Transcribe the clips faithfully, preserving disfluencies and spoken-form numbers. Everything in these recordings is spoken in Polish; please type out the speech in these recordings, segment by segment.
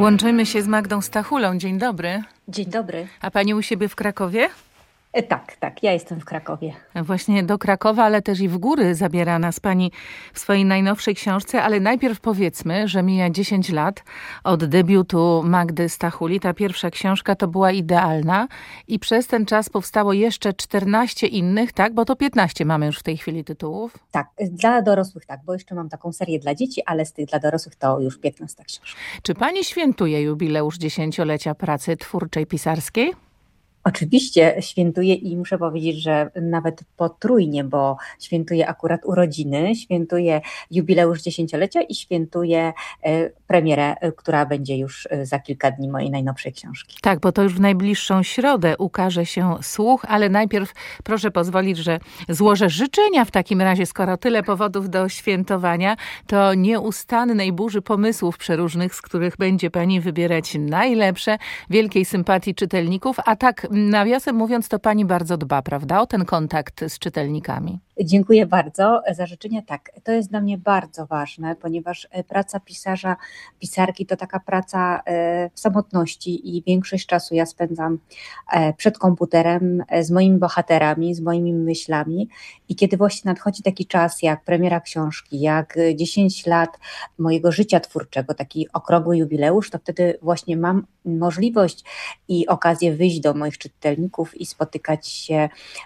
Łączymy się z Magdą Stachulą. Dzień dobry. Dzień dobry. A pani u siebie w Krakowie? E, tak, tak, ja jestem w Krakowie. Właśnie do Krakowa, ale też i w góry zabiera nas pani w swojej najnowszej książce, ale najpierw powiedzmy, że mija dziesięć lat od debiutu Magdy Stachuli. Ta pierwsza książka to była Idealna i przez ten czas powstało jeszcze czternaście innych, tak? Bo to piętnaście mamy już w tej chwili tytułów. Tak, dla dorosłych tak, bo jeszcze mam taką serię dla dzieci, ale z tych dla dorosłych to już piętnasta książka. Czy pani świętuje jubileusz dziesięciolecia pracy twórczej, pisarskiej? Oczywiście świętuję i muszę powiedzieć, że nawet potrójnie, bo świętuję akurat urodziny, świętuję jubileusz dziesięciolecia i świętuję premierę, która będzie już za kilka dni mojej najnowszej książki. Tak, bo to już w najbliższą środę ukaże się Słuch, ale najpierw proszę pozwolić, że złożę życzenia w takim razie, skoro tyle powodów do świętowania, to nieustannej burzy pomysłów przeróżnych, z których będzie pani wybierać najlepsze, wielkiej sympatii czytelników, a tak nawiasem mówiąc, to pani bardzo dba, prawda, o ten kontakt z czytelnikami. Dziękuję bardzo za życzenia. Tak, to jest dla mnie bardzo ważne, ponieważ praca pisarza, pisarki to taka praca w samotności i większość czasu ja spędzam przed komputerem z moimi bohaterami, z moimi myślami i kiedy właśnie nadchodzi taki czas jak premiera książki, jak dziesięć lat mojego życia twórczego, taki okrągły jubileusz, to wtedy właśnie mam możliwość i okazję wyjść do moich czytelników i spotykać się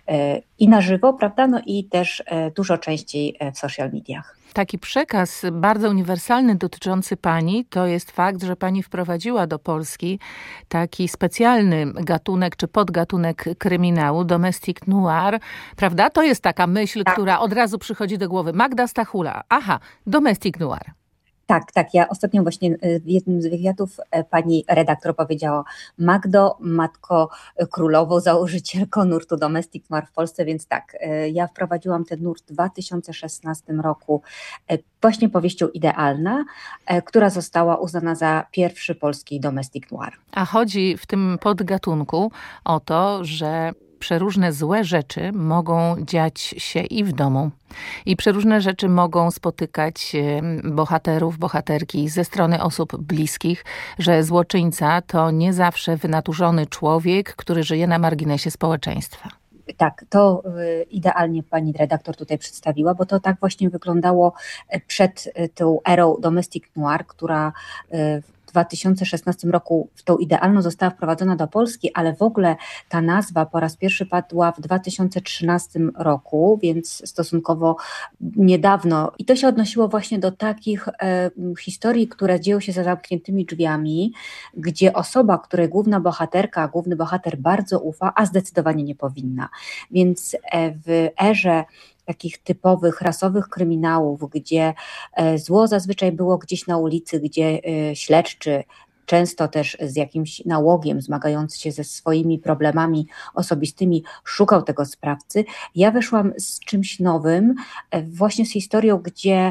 i na żywo, prawda, no i też dużo częściej w social mediach. Taki przekaz bardzo uniwersalny dotyczący pani to jest fakt, że pani wprowadziła do Polski taki specjalny gatunek czy podgatunek kryminału, domestic noir, prawda? To jest taka myśl, tak, która od razu przychodzi do głowy. Magda Stachula, aha, domestic noir. Tak, tak. Ja ostatnio właśnie w jednym z wywiadów pani redaktor powiedziała: Magdo, matko królową, założycielko nurtu Domestic Noir w Polsce, więc tak, ja wprowadziłam ten nurt w dwa tysiące szesnastym roku właśnie powieścią Idealna, która została uznana za pierwszy polski Domestic Noir. A chodzi w tym podgatunku o to, że przeróżne złe rzeczy mogą dziać się i w domu. I przeróżne rzeczy mogą spotykać bohaterów, bohaterki ze strony osób bliskich, że złoczyńca to nie zawsze wynaturzony człowiek, który żyje na marginesie społeczeństwa. Tak, to idealnie pani redaktor tutaj przedstawiła, bo to tak właśnie wyglądało przed tą erą Domestic Noir, która w dwa tysiące szesnastym roku w tą Idealną została wprowadzona do Polski, ale w ogóle ta nazwa po raz pierwszy padła w dwa tysiące trzynastym roku, więc stosunkowo niedawno. I to się odnosiło właśnie do takich e, historii, które dzieją się za zamkniętymi drzwiami, gdzie osoba, której główna bohaterka, główny bohater bardzo ufa, a zdecydowanie nie powinna. Więc e, w erze takich typowych rasowych kryminałów, gdzie zło zazwyczaj było gdzieś na ulicy, gdzie śledczy, często też z jakimś nałogiem, zmagający się ze swoimi problemami osobistymi, szukał tego sprawcy. Ja wyszłam z czymś nowym, właśnie z historią, gdzie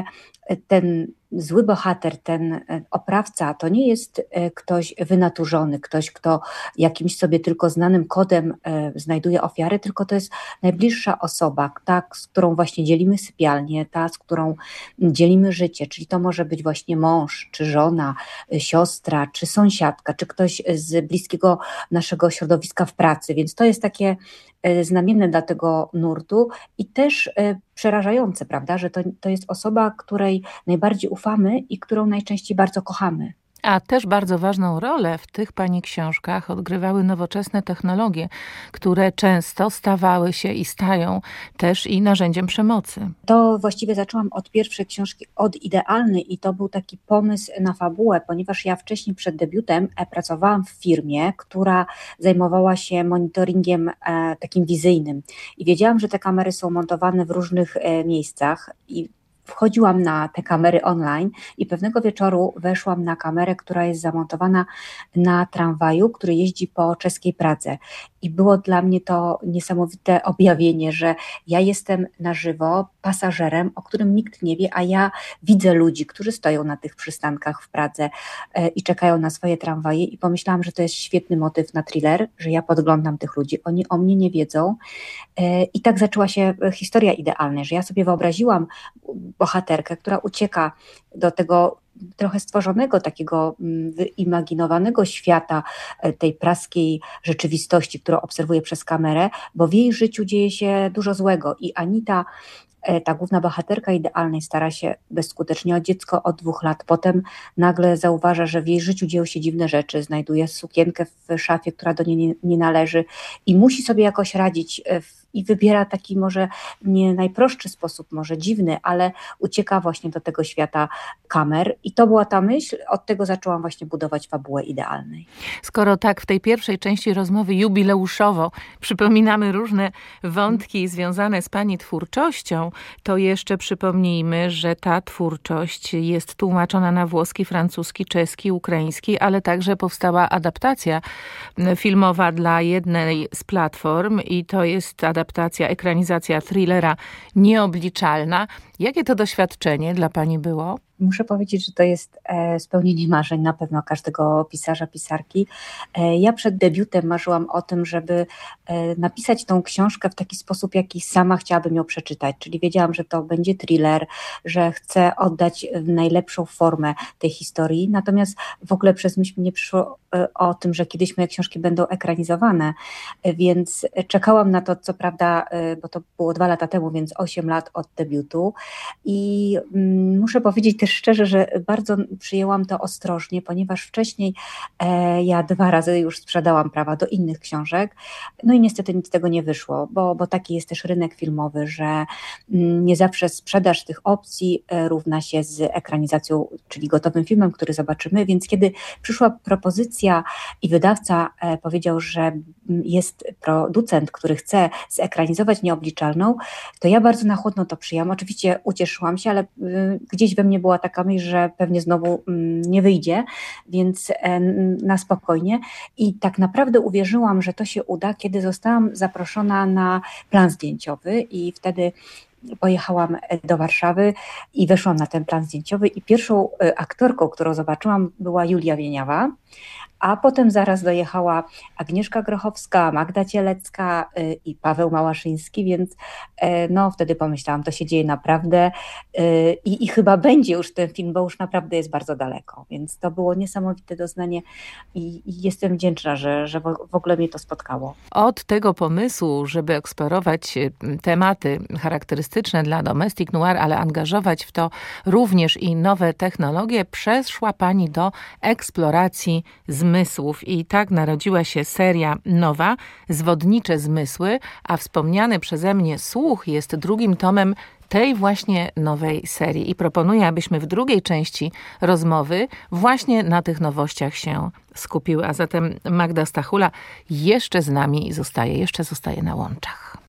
ten zły bohater, ten oprawca to nie jest ktoś wynaturzony, ktoś, kto jakimś sobie tylko znanym kodem znajduje ofiary, tylko to jest najbliższa osoba, ta, z którą właśnie dzielimy sypialnię, ta, z którą dzielimy życie, czyli to może być właśnie mąż, czy żona, siostra, czy sąsiadka, czy ktoś z bliskiego naszego środowiska w pracy, więc to jest takie znamienne dla tego nurtu i też przerażające, prawda, że to, to jest osoba, której najbardziej ufamy i którą najczęściej bardzo kochamy. A też bardzo ważną rolę w tych pani książkach odgrywały nowoczesne technologie, które często stawały się i stają też i narzędziem przemocy. To właściwie zaczęłam od pierwszej książki, od Idealnej, i to był taki pomysł na fabułę, ponieważ ja wcześniej przed debiutem pracowałam w firmie, która zajmowała się monitoringiem e, takim wizyjnym i wiedziałam, że te kamery są montowane w różnych e, miejscach i wchodziłam na te kamery online i pewnego wieczoru weszłam na kamerę, która jest zamontowana na tramwaju, który jeździ po czeskiej Pradze. I było dla mnie to niesamowite objawienie, że ja jestem na żywo pasażerem, o którym nikt nie wie, a ja widzę ludzi, którzy stoją na tych przystankach w Pradze i czekają na swoje tramwaje i pomyślałam, że to jest świetny motyw na thriller, że ja podglądam tych ludzi, oni o mnie nie wiedzą. I tak zaczęła się historia Idealnej, że ja sobie wyobraziłam bohaterkę, która ucieka do tego trochę stworzonego, takiego wyimaginowanego świata tej praskiej rzeczywistości, którą obserwuje przez kamerę, bo w jej życiu dzieje się dużo złego i Anita, ta główna bohaterka Idealnej, stara się bezskutecznie o dziecko od dwóch lat. Potem nagle zauważa, że w jej życiu dzieją się dziwne rzeczy, znajduje sukienkę w szafie, która do niej nie, nie należy i musi sobie jakoś radzić w, i wybiera taki może nie najprostszy sposób, może dziwny, ale ucieka właśnie do tego świata kamer i to była ta myśl, od tego zaczęłam właśnie budować fabułę Idealnej. Skoro tak w tej pierwszej części rozmowy jubileuszowo przypominamy różne wątki związane z pani twórczością, to jeszcze przypomnijmy, że ta twórczość jest tłumaczona na włoski, francuski, czeski, ukraiński, ale także powstała adaptacja filmowa dla jednej z platform i to jest adaptacja, ekranizacja thrillera Nieobliczalna. Jakie to doświadczenie dla pani było? Muszę powiedzieć, że to jest spełnienie marzeń na pewno każdego pisarza, pisarki. Ja przed debiutem marzyłam o tym, żeby napisać tą książkę w taki sposób, jaki sama chciałabym ją przeczytać, czyli wiedziałam, że to będzie thriller, że chcę oddać najlepszą formę tej historii, natomiast w ogóle przez myśl mi nie przyszło o tym, że kiedyś moje książki będą ekranizowane, więc czekałam na to, co prawda, bo to było dwa lata temu, więc osiem lat od debiutu i muszę powiedzieć też szczerze, że bardzo przyjęłam to ostrożnie, ponieważ wcześniej e, ja dwa razy już sprzedałam prawa do innych książek, no i niestety nic z tego nie wyszło, bo, bo taki jest też rynek filmowy, że m, nie zawsze sprzedaż tych opcji e, równa się z ekranizacją, czyli gotowym filmem, który zobaczymy, więc kiedy przyszła propozycja i wydawca e, powiedział, że jest producent, który chce zekranizować Nieobliczalną, to ja bardzo na chłodno to przyjęłam. Oczywiście ucieszyłam się, ale y, gdzieś we mnie była taka myśl, że pewnie znowu mm, nie wyjdzie, więc e, na spokojnie. I tak naprawdę uwierzyłam, że to się uda, kiedy zostałam zaproszona na plan zdjęciowy i wtedy pojechałam do Warszawy i weszłam na ten plan zdjęciowy i pierwszą aktorką, którą zobaczyłam, była Julia Wieniawa, a potem zaraz dojechała Agnieszka Grochowska, Magda Cielecka i Paweł Małaszyński, więc no wtedy pomyślałam, to się dzieje naprawdę i, i chyba będzie już ten film, bo już naprawdę jest bardzo daleko, więc to było niesamowite doznanie i, i jestem wdzięczna, że, że w ogóle mnie to spotkało. Od tego pomysłu, żeby eksplorować tematy charakterystyczne dla domestic noir, ale angażować w to również i nowe technologie, przeszła pani do eksploracji zmysłów i tak narodziła się seria nowa, Zwodnicze zmysły, a wspomniany przeze mnie Słuch jest drugim tomem tej właśnie nowej serii i proponuję, abyśmy w drugiej części rozmowy właśnie na tych nowościach się skupiły. A zatem Magda Stachula jeszcze z nami zostaje, jeszcze zostaje na łączach.